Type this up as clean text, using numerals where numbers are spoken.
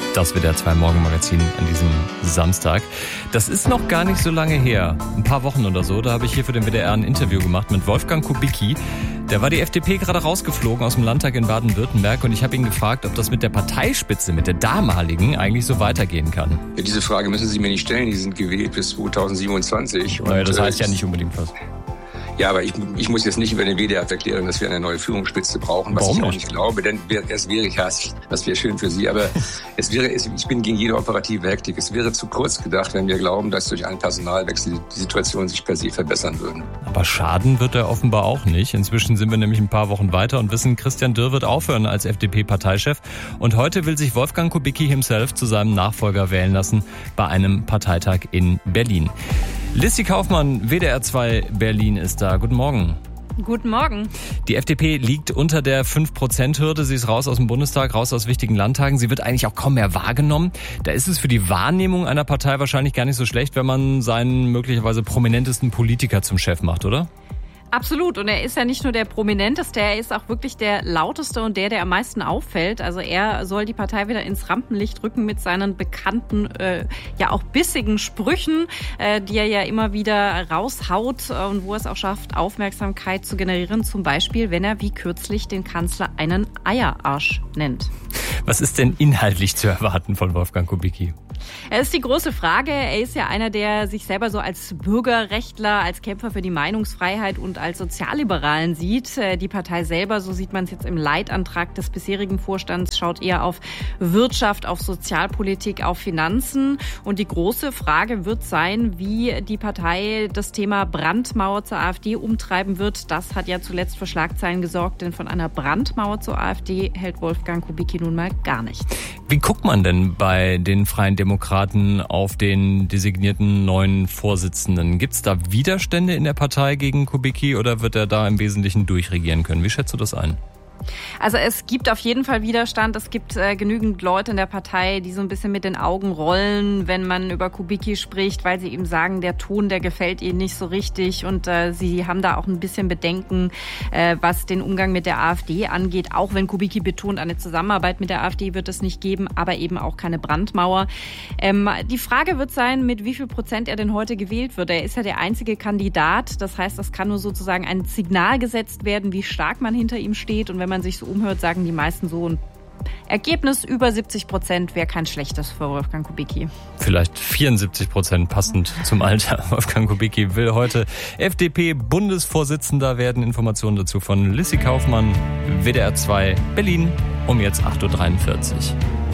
Das WDR 2 Morgenmagazin an diesem Samstag. Das ist noch gar nicht so lange her, ein paar Wochen oder so. Da habe ich hier für den WDR ein Interview gemacht mit Wolfgang Kubicki. Der war die FDP gerade rausgeflogen aus dem Landtag in Baden-Württemberg und ich habe ihn gefragt, ob das mit der Parteispitze, mit der damaligen, eigentlich so weitergehen kann. Ja, diese Frage müssen Sie mir nicht stellen, die sind gewählt bis 2027. Naja, das heißt ja nicht unbedingt was. Ja, aber ich muss jetzt nicht über den WDR erklären, dass wir eine neue Führungsspitze brauchen, was ich auch nicht glaube, denn das wäre schön für Sie, aber ich bin gegen jede operative Hektik. Es wäre zu kurz gedacht, wenn wir glauben, dass durch einen Personalwechsel die Situation sich per se verbessern würde. Aber schaden wird er offenbar auch nicht. Inzwischen sind wir nämlich ein paar Wochen weiter und wissen, Christian Dürr wird aufhören als FDP-Parteichef. Und heute will sich Wolfgang Kubicki himself zu seinem Nachfolger wählen lassen bei einem Parteitag in Berlin. Lissi Kaufmann, WDR 2 Berlin ist da. Guten Morgen. Guten Morgen. Die FDP liegt unter der 5%-Hürde. Sie ist raus aus dem Bundestag, raus aus wichtigen Landtagen. Sie wird eigentlich auch kaum mehr wahrgenommen. Da ist es für die Wahrnehmung einer Partei wahrscheinlich gar nicht so schlecht, wenn man seinen möglicherweise prominentesten Politiker zum Chef macht, oder? Absolut. Und er ist ja nicht nur der Prominenteste, er ist auch wirklich der lauteste und der am meisten auffällt. Also er soll die Partei wieder ins Rampenlicht rücken mit seinen bekannten, ja auch bissigen Sprüchen, die er ja immer wieder raushaut und wo er es auch schafft, Aufmerksamkeit zu generieren. Zum Beispiel, wenn er wie kürzlich den Kanzler einen Eierarsch nennt. Was ist denn inhaltlich zu erwarten von Wolfgang Kubicki? Es ist die große Frage. Er ist ja einer, der sich selber so als Bürgerrechtler, als Kämpfer für die Meinungsfreiheit und als Sozialliberalen sieht. Die Partei selber, so sieht man es jetzt im Leitantrag des bisherigen Vorstands, schaut eher auf Wirtschaft, auf Sozialpolitik, auf Finanzen. Und die große Frage wird sein, wie die Partei das Thema Brandmauer zur AfD umtreiben wird. Das hat ja zuletzt für Schlagzeilen gesorgt, denn von einer Brandmauer zur AfD hält Wolfgang Kubicki nun mal gar nichts. Wie guckt man denn bei den Freien Demokraten auf den designierten neuen Vorsitzenden? Gibt es da Widerstände in der Partei gegen Kubicki oder wird er da im Wesentlichen durchregieren können? Wie schätzt du das ein? Also es gibt auf jeden Fall Widerstand. Es gibt genügend Leute in der Partei, die so ein bisschen mit den Augen rollen, wenn man über Kubicki spricht, weil sie ihm sagen, der Ton, der gefällt ihnen nicht so richtig. Und sie haben da auch ein bisschen Bedenken, was den Umgang mit der AfD angeht. Auch wenn Kubicki betont, eine Zusammenarbeit mit der AfD wird es nicht geben, aber eben auch keine Brandmauer. Die Frage wird sein, mit wie viel Prozent er denn heute gewählt wird. Er ist ja der einzige Kandidat. Das heißt, das kann nur sozusagen ein Signal gesetzt werden, wie stark man hinter ihm steht. Und wenn man sich so umhört, sagen die meisten so, ein Ergebnis über 70% wäre kein schlechtes für Wolfgang Kubicki. Vielleicht 74%, passend zum Alter. Wolfgang Kubicki will heute FDP-Bundesvorsitzender werden. Informationen dazu von Lissi Kaufmann, WDR 2 Berlin, um jetzt 8.43 Uhr.